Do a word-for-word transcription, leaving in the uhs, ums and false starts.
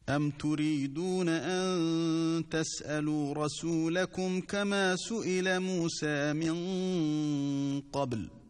أَمْ تُرِيدُونَ أَن تَسْأَلُوا رَسُولَكُمْ كَمَا سُئِلَ مُوسَى مِن قَبْلُ